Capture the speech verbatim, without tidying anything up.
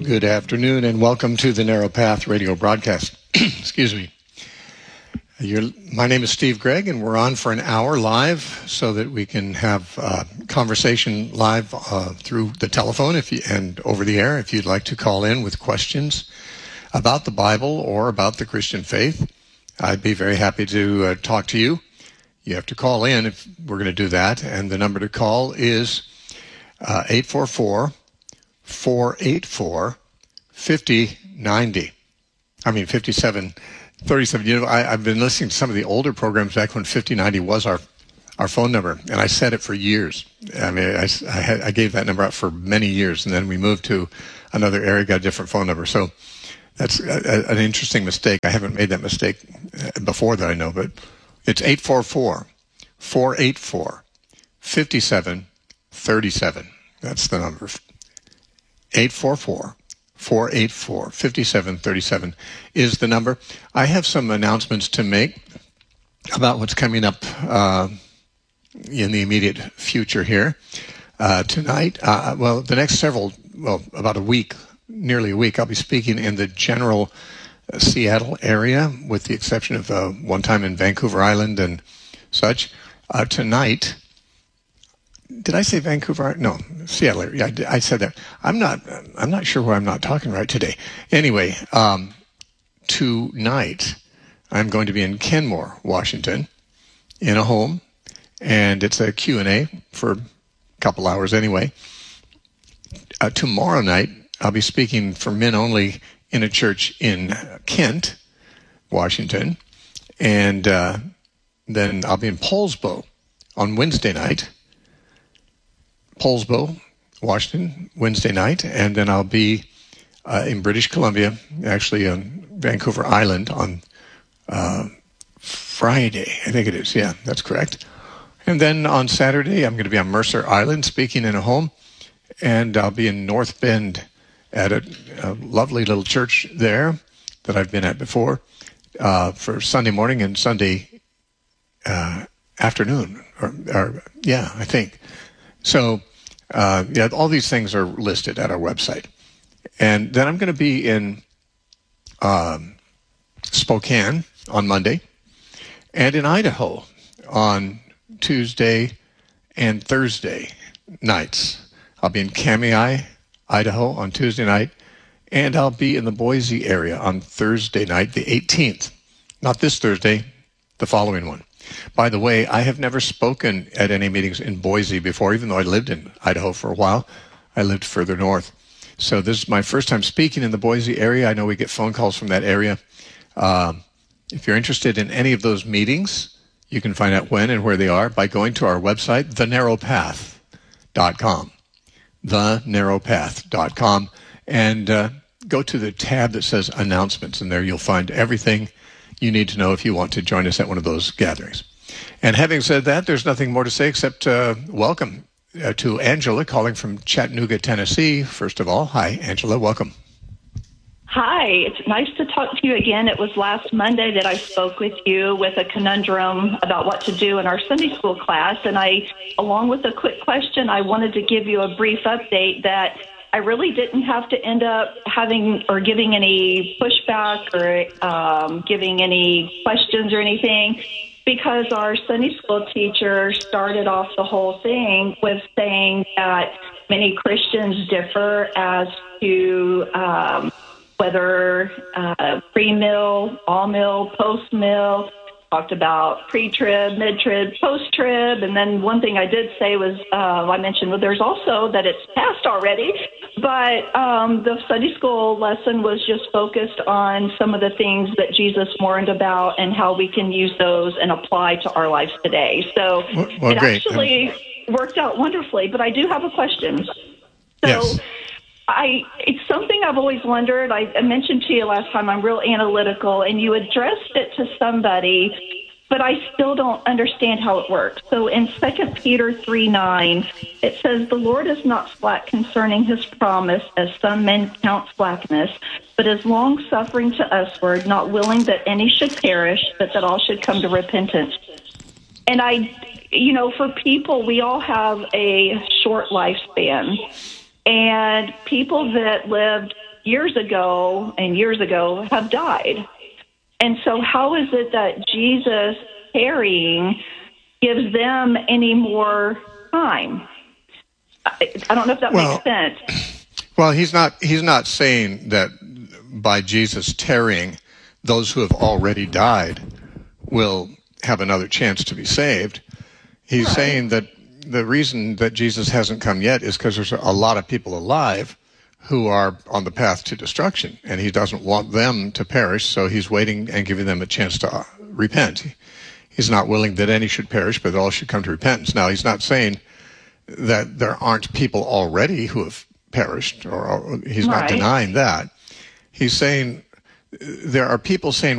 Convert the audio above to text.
Good afternoon and welcome to the Narrow Path radio broadcast. Excuse me. You're, my name is Steve Gregg, and we're on for an hour live so that we can have uh, conversation live uh, through the telephone if you, and over the air if you'd like to call in with questions about the Bible or about the Christian faith. I'd be very happy to uh, talk to you. You have to call in if we're going to do that, and the number to call is uh, eight four four, four eight four, five zero nine zero. I mean, fifty-seven thirty-seven. You know, I, I've been listening to some of the older programs back when fifty ninety was our our phone number, and I said it for years. I mean, I, I, had, I gave that number out for many years, and then we moved to another area, got a different phone number. So that's a, a, an interesting mistake. I haven't made that mistake before that I know, but it's eight four four, four eight four, five seven three seven. That's the number. eight four four, four eight four, five seven three seven is the number. I have some announcements to make about what's coming up uh, in the immediate future here. Uh, tonight, uh, well, the next several, well, about a week, nearly a week, I'll be speaking in the general uh, Seattle area, with the exception of uh, one time in Vancouver Island and such. Uh, tonight, did I say Vancouver? No, Seattle area. Yeah, I, I said that. I'm not. I'm not sure why I'm not talking right today. Anyway, um, tonight I'm going to be in Kenmore, Washington, in a home, and it's a Q and A for a couple hours anyway. Uh, tomorrow night I'll be speaking for men only in a church in Kent, Washington, and uh, then I'll be in Poulsbo on Wednesday night. Poulsbo, Washington, Wednesday night, and then I'll be uh, in British Columbia, actually on Vancouver Island on uh, Friday, I think it is. Yeah, that's correct. And then on Saturday, I'm going to be on Mercer Island speaking in a home, and I'll be in North Bend at a, a lovely little church there that I've been at before uh, for Sunday morning and Sunday uh, afternoon, or, or yeah, I think. So, uh, yeah, all these things are listed at our website. And then I'm going to be in um, Spokane on Monday and in Idaho on Tuesday and Thursday nights. I'll be in Kamiah, Idaho on Tuesday night, and I'll be in the Boise area on Thursday night, the eighteenth. Not this Thursday, the following one. By the way, I have never spoken at any meetings in Boise before, even though I lived in Idaho for a while. I lived further north. So this is my first time speaking in the Boise area. I know we get phone calls from that area. Uh, if you're interested in any of those meetings, you can find out when and where they are by going to our website, the narrow path dot com. the narrow path dot com. And uh, go to the tab that says Announcements, and there you'll find everything you need to know if you want to join us at one of those gatherings. And having said that, there's nothing more to say except uh, welcome uh, to Angela, calling from Chattanooga, Tennessee. First of all, hi, Angela, welcome. Hi, it's nice to talk to you again. It was last Monday that I spoke with you with a conundrum about what to do in our Sunday school class, and I, along with a quick question, I wanted to give you a brief update that I really didn't have to end up having or giving any pushback or um, giving any questions or anything, because our Sunday school teacher started off the whole thing with saying that many Christians differ as to um, whether uh, pre-mill, all-mill, post-mill, talked about pre-trib, mid-trib, post-trib, and then one thing I did say was, uh, I mentioned, well, there's also that it's passed already, but um, the Sunday school lesson was just focused on some of the things that Jesus warned about and how we can use those and apply to our lives today. So well, well, it great. actually um, worked out wonderfully, but I do have a question. So yes. I, it's something I've always wondered. I, I mentioned to you last time I'm real analytical, and you addressed it to somebody, but I still don't understand how it works. So in Second Peter three nine, it says, "The Lord is not slack concerning his promise, as some men count slackness, but is long-suffering to usward, not willing that any should perish, but that all should come to repentance." And I, you know, for people, we all have a short lifespan. And people that lived years ago and years ago have died. And so how is it that Jesus tarrying gives them any more time? I, I don't know if that well, makes sense. Well, he's not he's not saying that by Jesus tarrying, those who have already died will have another chance to be saved. He's Right. saying that the reason that Jesus hasn't come yet is because there's a lot of people alive who are on the path to destruction, and he doesn't want them to perish, so he's waiting and giving them a chance to uh, repent. He's not willing that any should perish, but all should come to repentance. Now, he's not saying that there aren't people already who have perished, or, or he's not Right. denying that. He's saying there are people saying,